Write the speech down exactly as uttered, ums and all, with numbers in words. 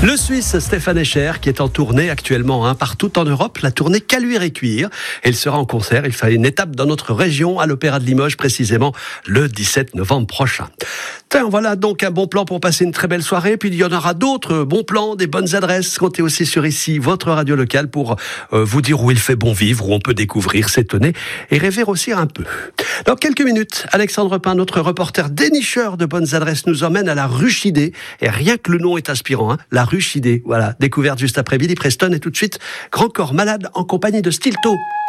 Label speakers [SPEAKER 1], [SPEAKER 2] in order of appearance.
[SPEAKER 1] Le Suisse Stéphane Escher qui est en tournée actuellement hein, partout en Europe, la tournée Caluire et Cuire. Et il sera en concert, il fait une étape dans notre région à l'Opéra de Limoges précisément le dix-sept novembre prochain. Tiens, voilà donc un bon plan pour passer une très belle soirée. Puis il y en aura d'autres bons plans, des bonnes adresses. Comptez aussi sur ici, votre radio locale, pour euh, vous dire où il fait bon vivre, où on peut découvrir, s'étonner et rêver aussi un peu. Dans quelques minutes, Alexandre Pin, notre reporter dénicheur de bonnes adresses, nous emmène à la Ruchidée. Et rien que le nom est inspirant, hein, la Ruchidée. Voilà, découverte juste après Billy Preston et tout de suite, Grand Corps Malade en compagnie de Stilto.